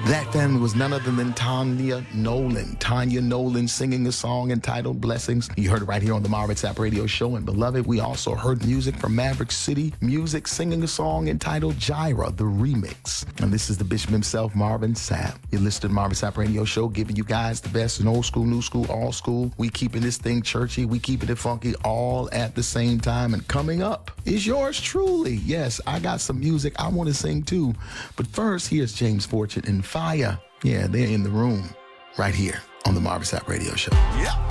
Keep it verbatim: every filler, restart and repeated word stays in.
That then was none other than Tanya Nolan. Tanya Nolan singing a song entitled Blessings. You heard it right here on the Marvin Sapp Radio Show. And beloved, we also heard music from Maverick City Music singing a song entitled Gyra, the remix. And this is the Bishop himself, Marvin Sapp. You're listening to the Marvin Sapp Radio Show, giving you guys the best in old school, new school, all school. We keeping this thing churchy. We keeping it funky all at the same time. And coming up is yours truly. Yes, I got some music I want to sing too. But first, here's James Fortune and Fire. Yeah, they're in the room right here on the Marvin Sapp Radio Show. Yeah.